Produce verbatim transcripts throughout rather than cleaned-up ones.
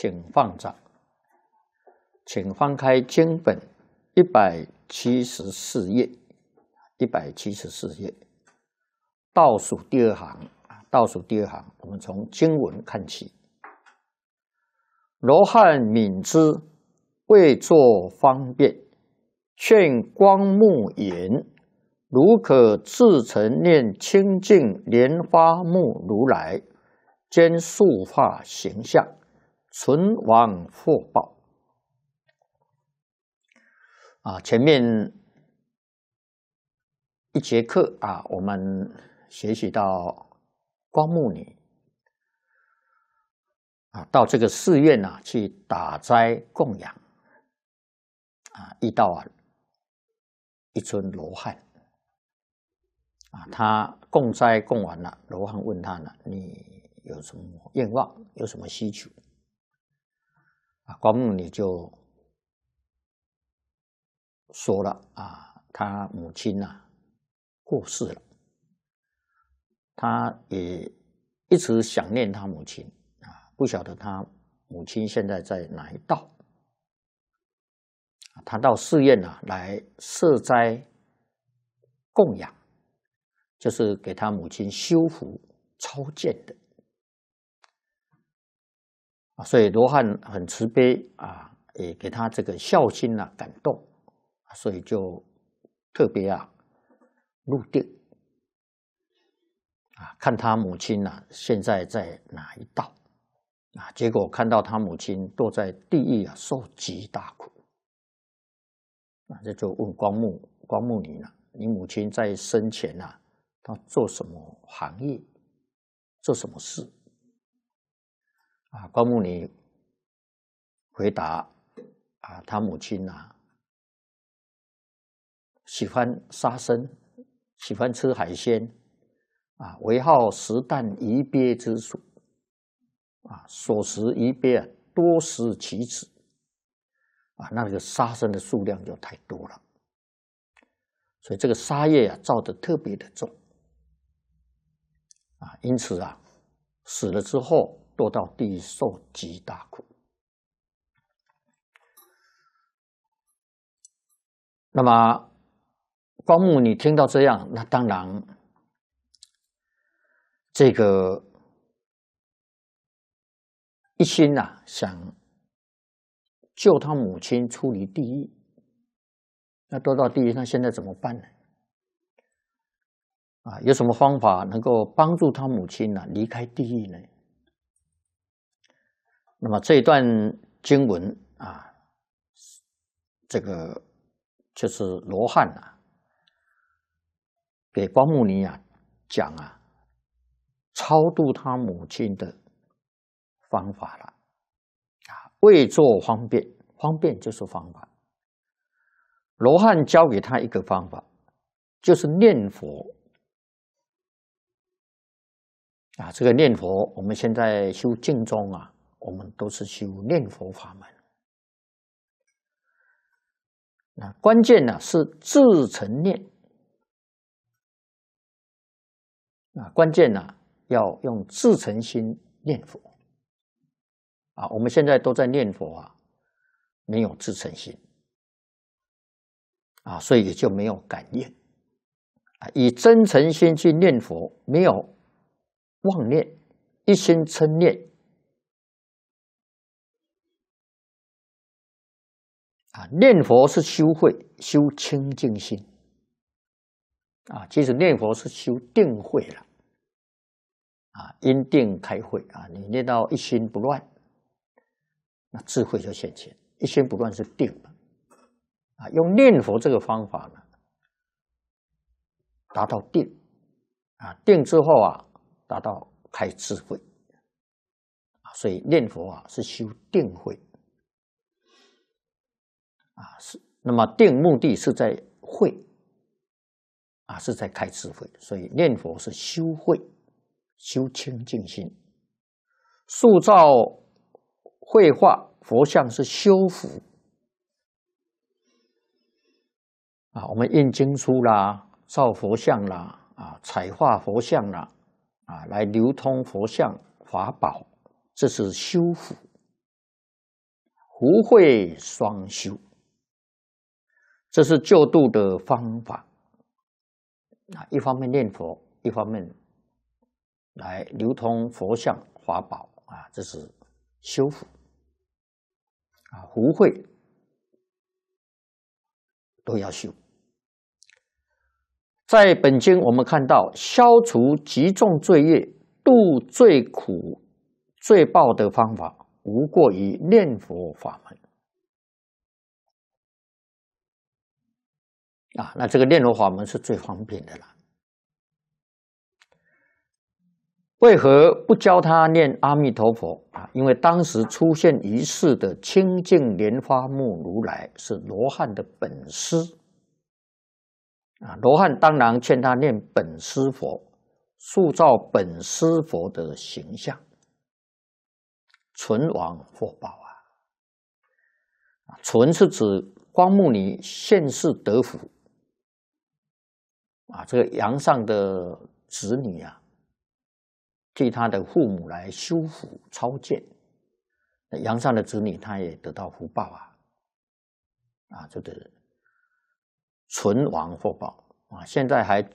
请放掌，请翻开经本一百七十四页，一百七十四页倒数第二行，倒数第二行，我们从经文看起。罗汉敏之，为作方便，劝光目言：如可自成念清净莲花目如来，兼塑化形象，存亡福报。啊，前面一节课啊，我们学习到光目女啊，到这个寺院啊去打斋供养啊，遇到啊一尊罗汉啊，他供斋供完了，罗汉问他呢：“你有什么愿望？有什么需求？”啊，光目女就说了啊，他母亲啊过世了，他也一直想念他母亲啊，不晓得他母亲现在在哪一道。他到寺院啊来设斋供养，就是给他母亲修福超荐的啊，所以罗汉很慈悲啊，也给他这个孝心啊感动，所以就特别啊入定啊，看他母亲啊现在在哪一道啊，结果看到他母亲堕在地狱啊，受极大苦啊，这就问光目光目女呢，你母亲在生前啊，她做什么行业，做什么事？啊，光目女回答啊，她母亲啊，喜欢杀生，喜欢吃海鲜，啊，为好食啖鱼鳖之属，啊，所食鱼鳖啊，多食其子，啊，那个杀生的数量就太多了，所以这个杀业啊，造得特别的重，啊，因此啊，死了之后堕到地狱受极大苦。那么光目你听到这样，那当然这个一心啊想救他母亲出离地狱，那堕到地狱，那现在怎么办呢？啊，有什么方法能够帮助他母亲呢、啊、离开地狱呢？那么这一段经文啊，这个就是罗汉啊，给光目女啊讲啊，超度他母亲的方法了啊，为作方便，方便就是方法。罗汉教给他一个方法，就是念佛啊。这个念佛，我们现在修净宗啊，我们都是修念佛法门。那关键呢是自成念啊，关键呢要用自成心念佛啊。我们现在都在念佛啊，没有自成心啊，所以也就没有感应啊。以真诚心去念佛，没有妄念，一心称念啊。念佛是修慧，修清净心啊。其实念佛是修定慧了啊，因定开慧啊。你念到一心不乱，那智慧就现前。一心不乱是定嘛啊。用念佛这个方法呢，达到定啊，定之后啊，达到开智慧啊。所以念佛啊是修定慧啊，是那么定目的是在慧啊，是在开智慧，所以念佛是修慧，修清净心。塑造绘画佛像是修福啊，我们印经书啦，造佛像啦，啊，彩画佛像啦，啊，来流通佛像法宝，这是修福福慧双修，这是救度的方法啊。一方面念佛，一方面来流通佛像法宝啊，这是修福啊，福慧都要修。在本经我们看到，消除极重罪业、度最苦罪报的方法，无过于念佛法门啊。那这个念佛法门是最方便的啦。为何不教他念阿弥陀佛啊？因为当时出现于世的清净莲花目如来是罗汉的本师啊，罗汉当然劝他念本师佛，塑造本师佛的形象，存亡获报啊。存是指光目尼现世得福啊，这个阳上的子女啊，替他的父母来修福超荐，阳上的子女他也得到福报啊，啊，这个存亡获报啊，现在还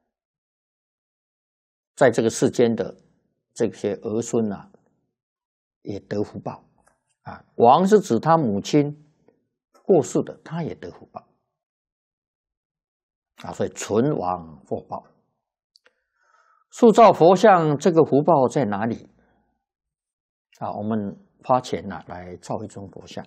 在这个世间的这些儿孙啊，也得福报啊。亡是指他母亲过世的，他也得福报啊，所以存亡获报。塑造佛像，这个福报在哪里啊？我们花钱啊来造一尊佛像，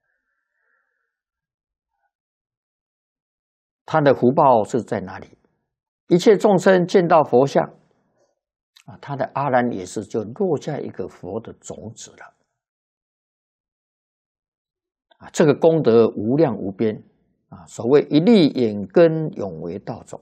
他的福报是在哪里？一切众生见到佛像啊，他的阿兰也是就落下一个佛的种子了啊，这个功德无量无边啊！所谓一粒眼根，永为道种。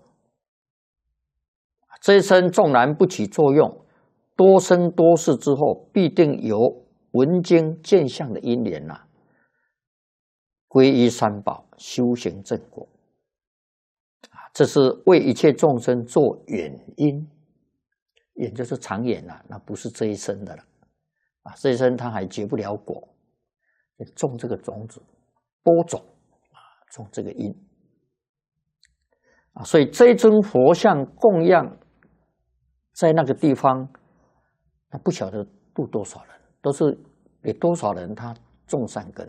这一生纵然不起作用，多生多世之后，必定有闻经见相的因缘呐、啊，皈依三宝，修行正果啊，这是为一切众生做远因，远就是长远了、啊，那不是这一生的了啊，这一生他还结不了果，种这个种子，播种啊，种这个因啊，所以这一尊佛像供养在那个地方，他不晓得度多少人，都是给多少人他种善根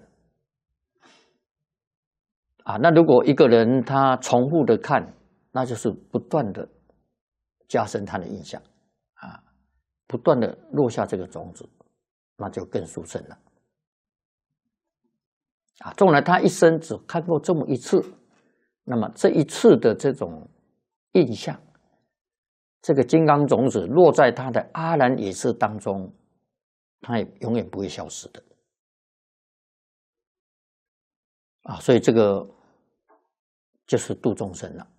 啊。那如果一个人他重复的看，那就是不断的加深他的印象啊，不断的落下这个种子，那就更殊胜了啊。纵然他一生只看过这么一次，那么这一次的这种印象，这个金刚种子落在他的阿兰也是当中，他也永远不会消失的啊！所以这个就是度众生了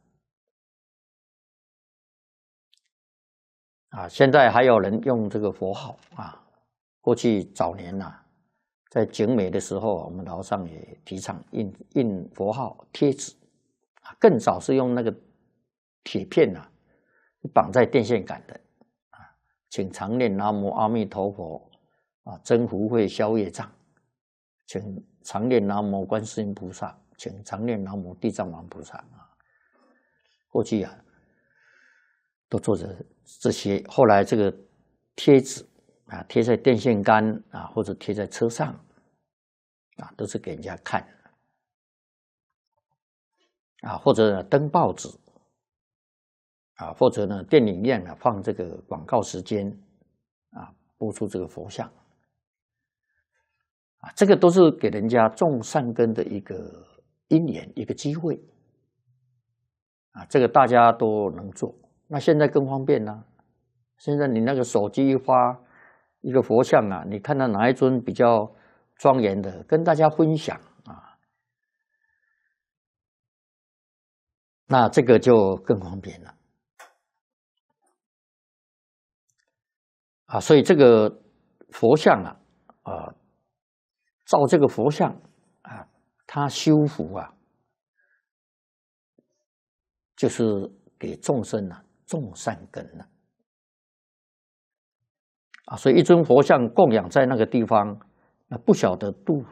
啊！现在还有人用这个佛号啊，过去早年呐、啊，在景美的时候，我们楼上也提倡印印佛号贴纸啊，更早是用那个铁片呐、啊。绑在电线杆的啊，请常念南无阿弥陀佛啊，增福慧消业障，请常念南无观世音菩萨，请常念南无地藏王菩萨啊。过去啊，都做着这些，后来这个贴纸啊，贴在电线杆啊，或者贴在车上啊，都是给人家看啊，或者登报纸。啊，或者呢，电影院啊放这个广告时间，啊，播出这个佛像，啊，这个都是给人家种善根的一个因缘，一个机会，啊，这个大家都能做。那现在更方便啦，现在你那个手机一发一个佛像啊，你看到哪一尊比较庄严的，跟大家分享啊，那这个就更方便了。啊，所以这个佛像啊，啊，造这个佛像啊，它修福啊，就是给众生啊种善根了啊。所以一尊佛像供养在那个地方，那不晓得度